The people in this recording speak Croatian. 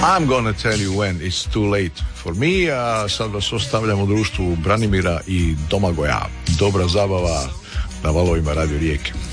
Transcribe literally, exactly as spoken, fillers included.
I'm gonna tell you when it's too late for me. A sad vas ostavljam u društvu Branimira i Domagoja. Dobra zabava na valovima Radio Rijeke.